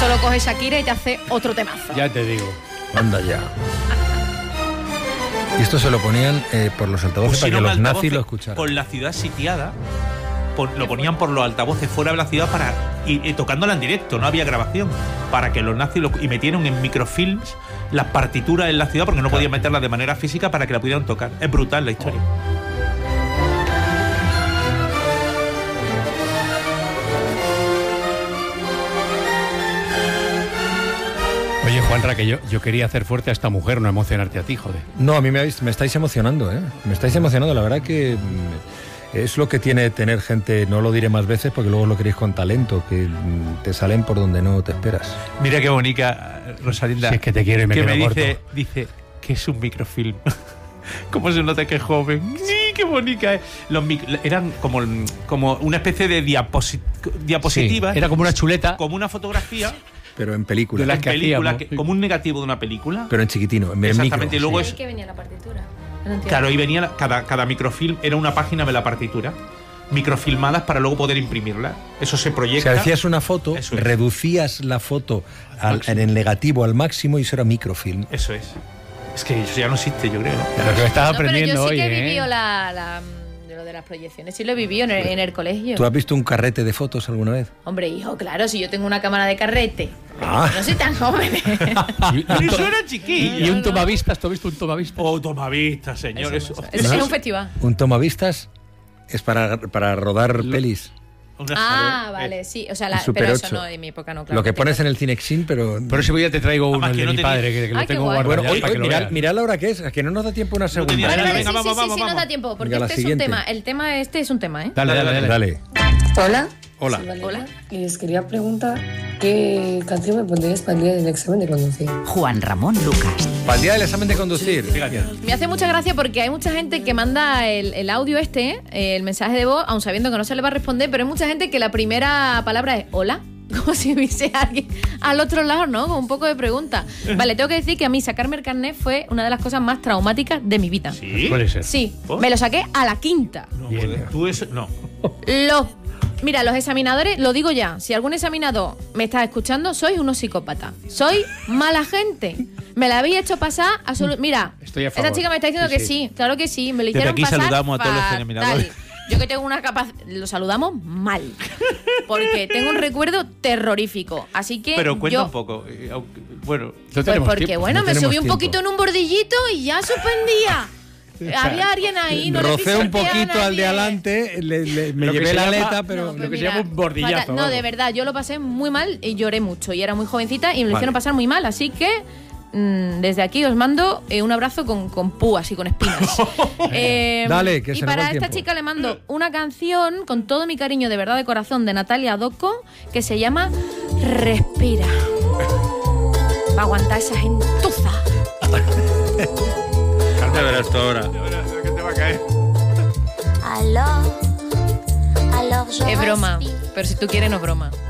Esto lo coge Shakira y te hace otro temazo. Ya te digo. Anda ya. Y esto se lo ponían por los altavoces para que los nazis lo escucharan. Con la ciudad sitiada, lo ponían por los altavoces fuera de la ciudad y tocándola en directo, no había grabación, para que los nazis y metieron en microfilms las partituras en la ciudad porque no podían meterlas de manera física para que la pudieran tocar. Es brutal la historia. Oye, Juanra, que yo quería hacer fuerte a esta mujer, no emocionarte a ti, joder. No, a mí me estáis emocionando, ¿eh? Me estáis emocionando, la verdad que es lo que tiene tener gente, no lo diré más veces porque luego lo queréis con talento, que te salen por donde no te esperas. Mira qué bonita, Rosalinda. Si es que te quiero y me que quedo dice que es un microfilm. ¿Cómo se nota que es joven? Sí, qué bonita. Eran como una especie de diapositivas. Sí, era como una chuleta. Como una fotografía. Pero en película. De las que hacíamos. Como un negativo de una película. Pero en chiquitino, en exactamente, micro. y luego ¿Y qué venía la partitura? Claro, ahí venía cada microfilm, era una página de la partitura, microfilmadas para luego poder imprimirla. Eso se proyecta. Si hacías una foto, reducías la foto en el negativo al máximo y eso era microfilm. Eso es. Es que eso ya no existe, yo creo. Lo que estás aprendiendo hoy, pero yo sí que he vivido lo de las proyecciones, sí lo he vivido en el colegio. ¿Tú has visto un carrete de fotos alguna vez? Hombre, hijo, claro, si yo tengo una cámara de carrete. Ah. No soy tan joven. Eso era chiquillo. ¿Y un tomavistas? ¿Tú has visto un tomavistas? Oh, tomavistas, señor. Eso es un festival. Un tomavistas es para rodar pelis. Vale, sí. O sea, Super pero eso 8. no, de mi época no, claro. Lo que pones en el Cinexin, pero... Por eso ya te traigo uno, el de mi padre, que lo tengo guardado. Bueno, ya, para que lo veas. mirad la hora que es, a que no nos da tiempo una segunda. Sí, nos da tiempo, porque Venga, este es un tema. El tema este es un tema, ¿eh? Dale. Hola. Hola. Hola. Y les quería preguntar qué canción me pondríais para el día del examen de conducir. Juan Ramón Lucas. Para el día del examen de conducir. Fíjate. Me hace mucha gracia porque hay mucha gente que manda el audio el mensaje de voz, aun sabiendo que no se le va a responder, pero hay mucha gente que la primera palabra es hola. Como si hubiese alguien al otro lado, ¿no? Con un poco de pregunta. Vale, tengo que decir que a mí sacarme el carnet fue una de las cosas más traumáticas de mi vida. ¿Sí? Puede ser. Sí, me lo saqué a la quinta. No, tú eso... No. Mira, los examinadores, lo digo ya, si algún examinador me está escuchando, sois unos psicópatas. Sois mala gente. Me la habéis hecho pasar mira, estoy a favor. esta chica me está diciendo que sí, claro que sí, me lo Desde hicieron aquí pasar saludamos a todos los fatal. examinadores. Yo que tengo una capacidad... Lo saludamos mal. Porque tengo un recuerdo terrorífico. Así que Pero cuenta un poco. Bueno. No pues porque, tiempo. bueno, No me subí tenemos un tiempo. poquito en un bordillito y ya suspendía. Había alguien ahí, no le Rocé un pisoteé a poquito al de nadie. adelante, me Lo que llevé se la llama- aleta, pero... No, pues lo que se mira, llama un bordillazo, fatal. No, vamos. de verdad, yo lo pasé muy mal y lloré mucho. Y era muy jovencita y me lo hicieron pasar muy mal. Así que desde aquí os mando un abrazo con púas y con espinas. Dale, que y se nos va para el esta tiempo. chica le mando una canción con todo mi cariño, de verdad, de corazón, de Natalia Docco, que se llama Respira. Para aguantar esa gentuza. Ya verás tú ahora. ¿Qué te va a caer? Es broma, pero si tú quieres no es broma.